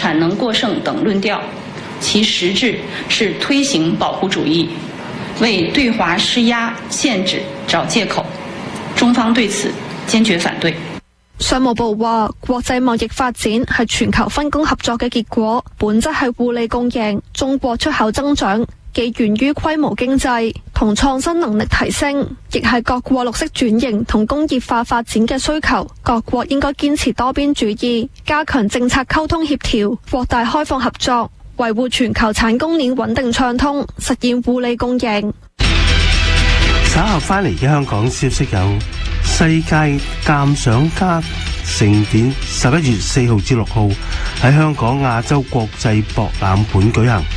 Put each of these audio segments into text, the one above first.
产能過剩等論調，其實質是推行保護主義，為對華施壓限制找借口。中方對此堅決反對。 商務部話，國際貿易發展係全球分工合作嘅結果，本質係互利共贏。中國出口增長既源於規模經濟同創新能力提升，亦係各國綠色轉型同工業化發展嘅需求。各國應該堅持多邊主義，加強政策溝通協調，擴大開放合作，維護全球產供鏈穩定暢通，實現互利共贏。 稍後翻嚟嘅香港消息有：世界鑑賞家盛典11月4號至6號喺香港亞洲國際博覽館舉行。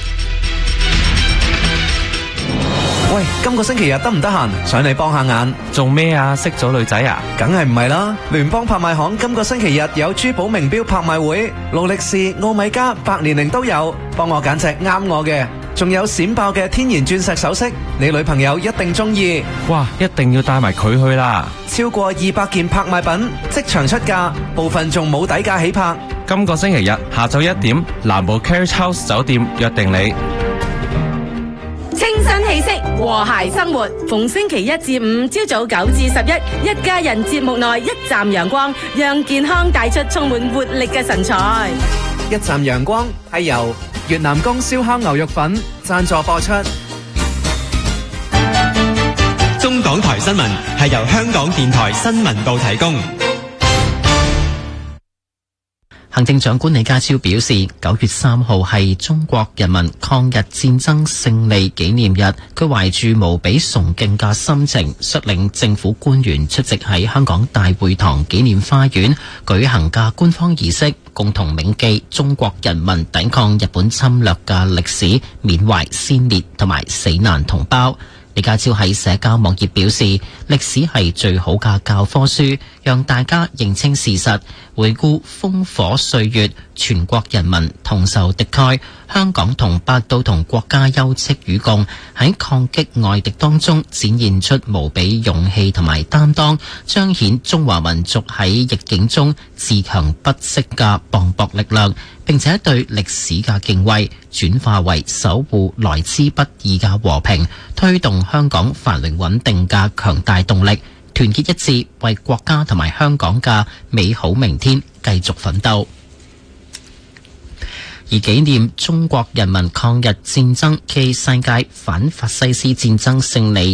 喂，今個星期日得唔得閒？想你幫下眼。 做咩啊？識咗女仔啊？ 梗係唔係啦！聯邦拍賣行今個星期日有珠寶名錶拍賣會，勞力士、奧米加、百年靈都有，幫我揀隻啱我嘅。仲有閃爆嘅天然鑽石首飾，你女朋友一定中意。 哇，一定要帶埋佢去啦！ 超過200件拍賣品即場出價，部分仲冇底價起拍。 今個星期日下晝1點，南部 Carriage House 酒店約定你。 清新氣息，和諧生活。逢星期1至5朝早9至11，一家人節目內一站陽光，讓健康帶出充滿活力嘅神采。 一站陽光係由越南宮燒烤牛肉粉贊助播出。 中港台新聞係由香港電台新聞部提供。 行政長官李家超表示，9月3號係中國人民抗日戰爭勝利紀念日。佢懷住無比崇敬嘅心情，率領政府官員出席喺香港大會堂紀念花園舉行嘅官方儀式，共同銘記中國人民抵抗日本侵略嘅歷史，緬懷先烈同埋死難同胞。李家超喺社交網頁表示，歷史係最好嘅教科書，讓大家認清事實，回顧烽火歲月，全國人民同仇敵愾，香港同胞都同國家休戚與共，喺抗擊外敵當中展現出無比勇氣同埋擔當，彰顯中華民族喺逆境中自強不息嘅磅礴力量，並且對歷史嘅敬畏轉化為守護來之不易嘅和平，推動香港繁榮穩定嘅強大動力，團結一致為國家同埋香港嘅美好明天繼續奮鬥。而紀念中國人民抗日戰爭暨世界反法西斯戰爭勝利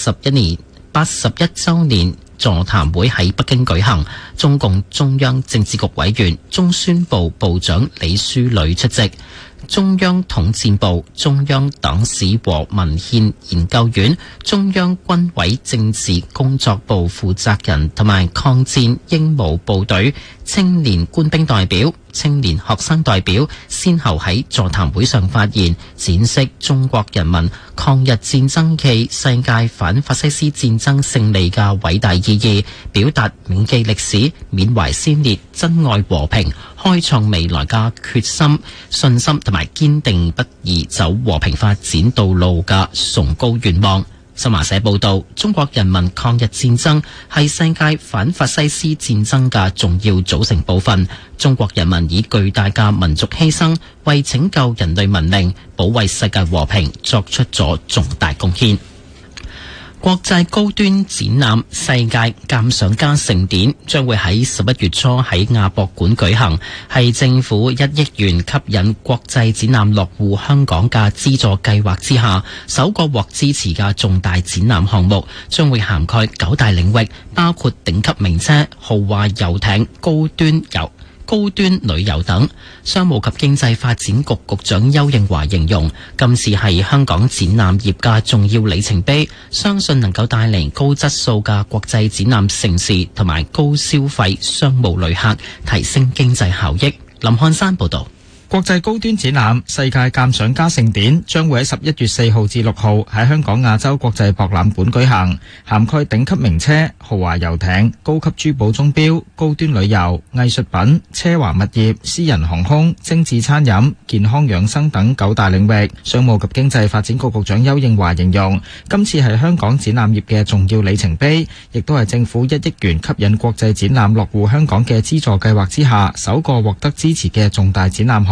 81週年座談會喺北京舉行，中共中央政治局委員、中宣部部長李書磊出席。中央統戰部、中央黨史和文獻研究院、中央軍委政治工作部負責人同埋抗戰英武部隊青年官兵代表、青年學生代表先後喺座談會上發言，展示中國人民抗日戰爭暨世界反法西斯戰爭勝利嘅偉大意義，表達銘記歷史、緬懷先烈、珍愛和平、開創未來嘅決心、信心同埋堅定不移走和平發展道路嘅崇高願望。新華社報道，中國人民抗日戰爭係世界反法西斯戰爭嘅重要組成部分。中國人民以巨大嘅民族犧牲，為拯救人類文明、保衛世界和平作出咗重大貢獻。國際高端展覽世界鑑賞家盛典將會喺11月初喺亞博館舉行，係政府1億元吸引國際展覽落戶香港嘅資助計劃之下，首個獲支持嘅重大展覽項目，將會涵蓋9大領域，包括頂級名車、豪華遊艇、高端旅遊等。商務及經濟發展局局長邱應華形容，今次係香港展覽業嘅重要里程碑，相信能夠帶嚟高質素嘅國際展覽盛事同埋高消費商務旅客，提升經濟效益。林漢山報道。 國際高端展覽世界鑑賞家盛典將會喺11月4號至6號喺香港亞洲國際博覽館舉行，涵蓋頂級名車、豪華遊艇、高級珠寶鐘錶、高端旅遊、藝術品、奢華物業、私人航空、精緻餐飲、健康養生等9大領域。商務及經濟發展局局長邱應華形容，今次係香港展覽業嘅重要里程碑，亦都係政府1億元吸引國際展覽落戶香港嘅資助計劃之下首個獲得支持嘅重大展覽項目。